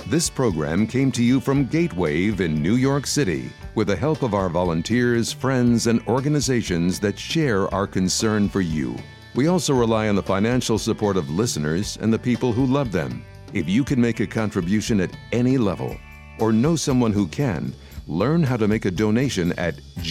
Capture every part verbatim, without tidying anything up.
This program came to you from Gatewave in New York City with the help of our volunteers, friends, and organizations that share our concern for you. We also rely on the financial support of listeners and the people who love them. If you can make a contribution at any level or know someone who can, learn how to make a donation at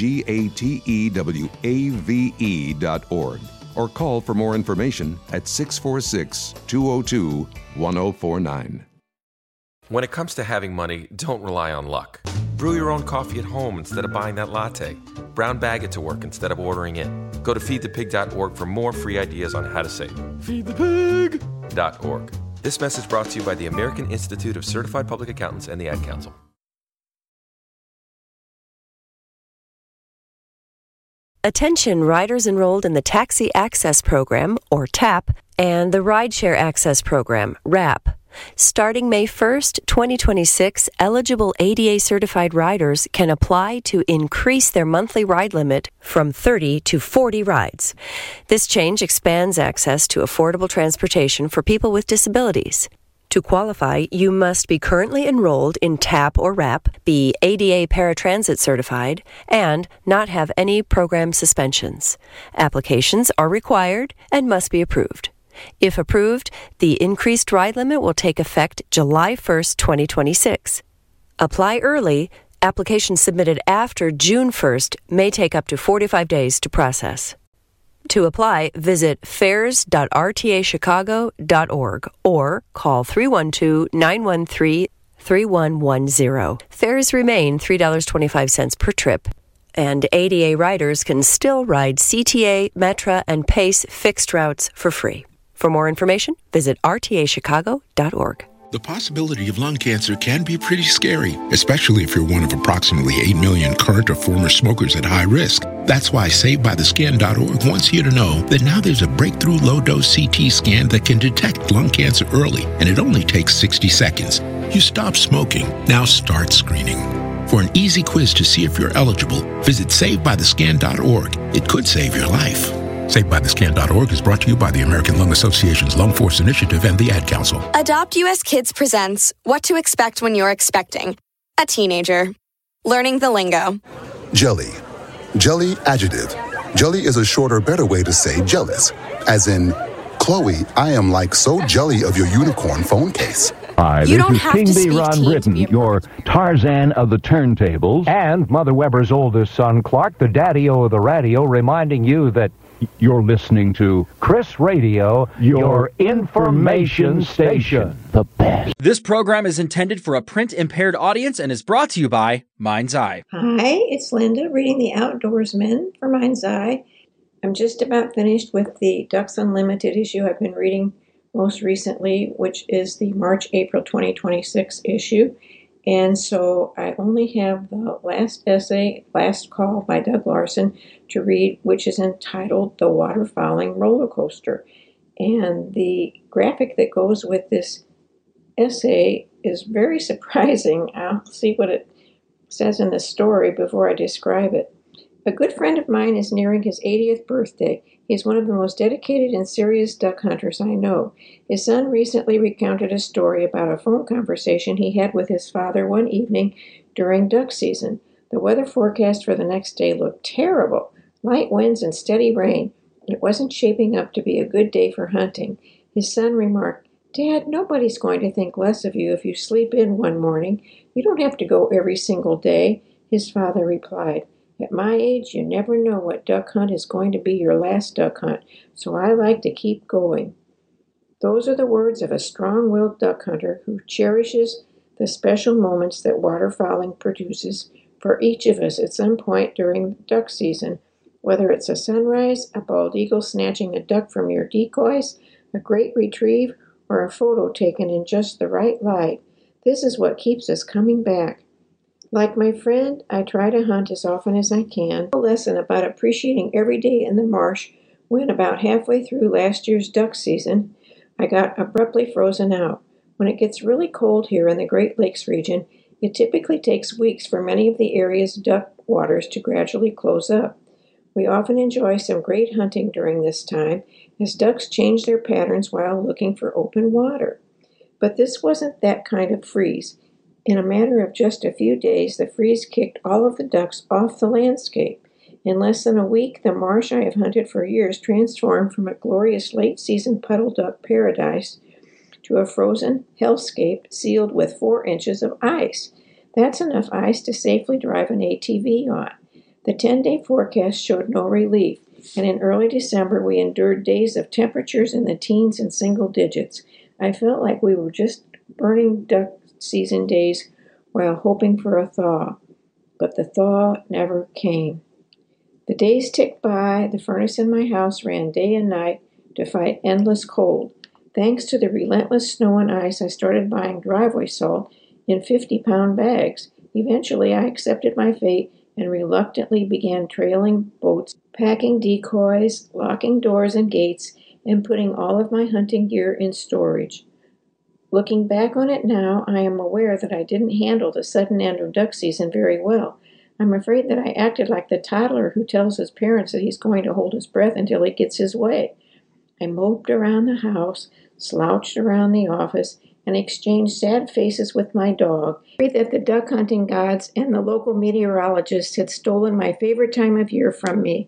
gatewave dot org or call for more information at six four six, two zero two, one zero four nine. When it comes to having money, don't rely on luck. Brew your own coffee at home instead of buying that latte. Brown bag it to work instead of ordering in. Go to feed the pig dot org for more free ideas on how to save. feed the pig dot org. This message brought to you by the American Institute of Certified Public Accountants and the Ad Council. Attention riders enrolled in the Taxi Access Program, or TAP, and the Rideshare Access Program, RAP. Starting May first, twenty twenty-six, eligible A D A-certified riders can apply to increase their monthly ride limit from thirty to forty rides. This change expands access to affordable transportation for people with disabilities. To qualify, you must be currently enrolled in TAP or RAP, be A D A paratransit certified, and not have any program suspensions. Applications are required and must be approved. If approved, the increased ride limit will take effect July first, twenty twenty-six. Apply early. Applications submitted after June first may take up to forty-five days to process. To apply, visit fares dot r t a chicago dot org or call three one two, nine one three, three one one zero. Fares remain three dollars and twenty-five cents per trip, and A D A riders can still ride C T A, Metra, and PACE fixed routes for free. For more information, visit r t a chicago dot org. The possibility of lung cancer can be pretty scary, especially if you're one of approximately eight million current or former smokers at high risk. That's why saved by the scan dot org wants you to know that now there's a breakthrough low-dose C T scan that can detect lung cancer early, and it only takes sixty seconds. You stop smoking, now start screening. For an easy quiz to see if you're eligible, visit saved by the scan dot org. It could save your life. saved by the scan dot org is brought to you by the American Lung Association's Lung Force Initiative and the Ad Council. Adopt U S Kids presents What to Expect When You're Expecting a Teenager. Learning the lingo. Jelly. Jelly adjective. Jelly is a shorter, better way to say jealous. As in, Chloe, I am like so jelly of your unicorn phone case. Hi, You this don't is have King to B. speak Ron teen to Britton, be a- your Tarzan of the turntables, and Mother Weber's oldest son, Clark, the daddy-o of the radio, reminding you that you're listening to Chris Radio, your information station. The best. This program is intended for a print-impaired audience and is brought to you by Mind's Eye. Hi, it's Linda reading The Outdoorsman for Mind's Eye. I'm just about finished with the Ducks Unlimited issue I've been reading most recently, which is the March-April twenty twenty-six issue. And so I only have the last essay, Last Call by Doug Larson, to read, which is entitled The Waterfowling Roller Coaster. And the graphic that goes with this essay is very surprising. I'll see what it says in the story before I describe it. A good friend of mine is nearing his eightieth birthday. He's one of the most dedicated and serious duck hunters I know. His son recently recounted a story about a phone conversation he had with his father one evening during duck season. The weather forecast for the next day looked terrible. Light winds and steady rain. It wasn't shaping up to be a good day for hunting. His son remarked, "Dad, nobody's going to think less of you if you sleep in one morning. You don't have to go every single day." His father replied, "At my age, you never know what duck hunt is going to be your last duck hunt, so I like to keep going." Those are the words of a strong-willed duck hunter who cherishes the special moments that waterfowling produces for each of us at some point during duck season, whether it's a sunrise, a bald eagle snatching a duck from your decoys, a great retrieve, or a photo taken in just the right light. This is what keeps us coming back. Like my friend, I try to hunt as often as I can. A lesson about appreciating every day in the marsh when about halfway through last year's duck season, I got abruptly frozen out. When it gets really cold here in the Great Lakes region, it typically takes weeks for many of the area's duck waters to gradually close up. We often enjoy some great hunting during this time, as ducks change their patterns while looking for open water. But this wasn't that kind of freeze. In a matter of just a few days, the freeze kicked all of the ducks off the landscape. In less than a week, the marsh I have hunted for years transformed from a glorious late-season puddle duck paradise to a frozen hellscape sealed with four inches of ice. That's enough ice to safely drive an A T V on. The ten-day forecast showed no relief, and in early December we endured days of temperatures in the teens and single digits. I felt like we were just burning duck season days while hoping for a thaw, but the thaw never came. The days ticked by. The furnace in my house ran day and night to fight endless cold. Thanks to the relentless snow and ice, I started buying driveway salt in fifty-pound bags. Eventually, I accepted my fate and reluctantly began trailing boats, packing decoys, locking doors and gates, and putting all of my hunting gear in storage. Looking back on it now, I am aware that I didn't handle the sudden end of duck season very well. I'm afraid that I acted like the toddler who tells his parents that he's going to hold his breath until he gets his way. I moped around the house, slouched around the office, and exchanged sad faces with my dog, afraid that the duck hunting gods and the local meteorologists had stolen my favorite time of year from me.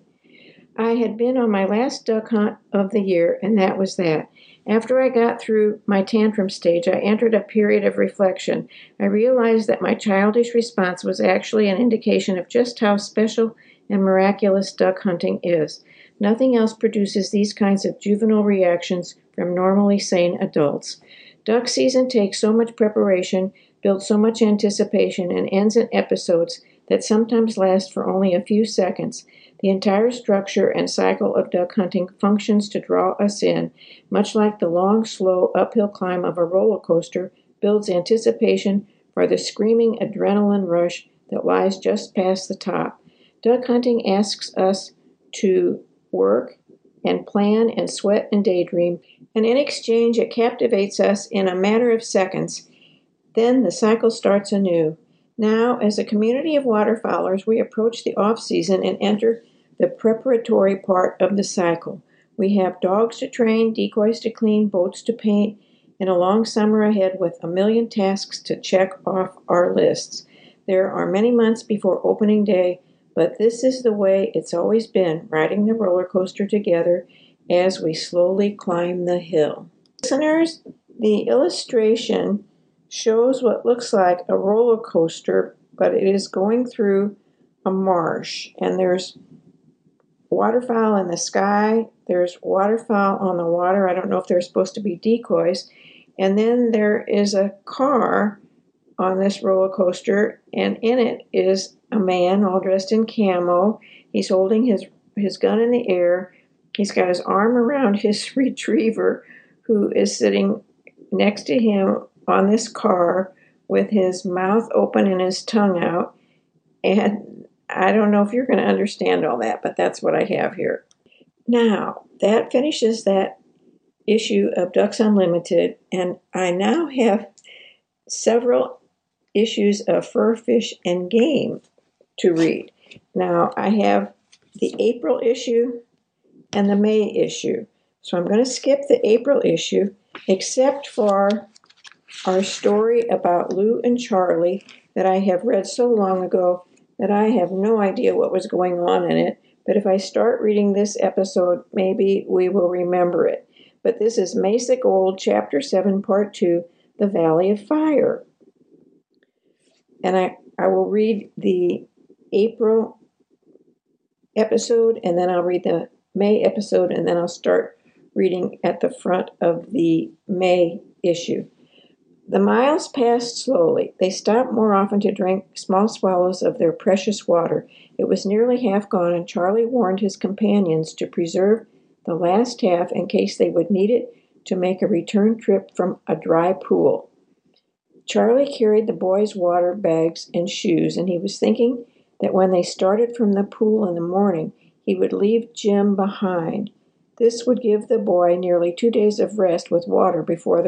I had been on my last duck hunt of the year, and that was that. After I got through my tantrum stage, I entered a period of reflection. I realized that my childish response was actually an indication of just how special and miraculous duck hunting is. Nothing else produces these kinds of juvenile reactions from normally sane adults. Duck season takes so much preparation, builds so much anticipation, and ends in episodes that sometimes last for only a few seconds. The entire structure and cycle of duck hunting functions to draw us in, much like the long, slow uphill climb of a roller coaster builds anticipation for the screaming adrenaline rush that lies just past the top. Duck hunting asks us to work and plan and sweat and daydream, and in exchange it captivates us in a matter of seconds. Then the cycle starts anew. Now, as a community of waterfowlers, we approach the off-season and enter the preparatory part of the cycle. We have dogs to train, decoys to clean, boats to paint, and a long summer ahead with a million tasks to check off our lists. There are many months before opening day, but this is the way it's always been, riding the roller coaster together as we slowly climb the hill. Listeners, the illustration shows what looks like a roller coaster, but it is going through a marsh, and there's waterfowl in the sky, there's waterfowl on the water. I don't know if they're supposed to be decoys, and then there is a car on this roller coaster, and in it is a man all dressed in camo. He's holding his, his gun in the air. He's got his arm around his retriever, who is sitting next to him on this car with his mouth open and his tongue out. And I don't know if you're going to understand all that, but that's what I have here. Now, that finishes that issue of Ducks Unlimited, and I now have several issues of Fur, Fish, and Game to read. Now, I have the April issue and the May issue. So I'm going to skip the April issue, except for our story about Lou and Charlie that I have read so long ago that I have no idea what was going on in it. But if I start reading this episode, maybe we will remember it. But this is Mesa Gold, Chapter seven, Part two, The Valley of Fire. And I, I will read the April episode, and then I'll read the May episode, and then I'll start reading at the front of the May issue. The miles passed slowly. They stopped more often to drink small swallows of their precious water. It was nearly half gone, and Charlie warned his companions to preserve the last half in case they would need it to make a return trip from a dry pool. Charlie carried the boys' water bags and shoes, and he was thinking that when they started from the pool in the morning, he would leave Jim behind. This would give the boy nearly two days of rest with water before the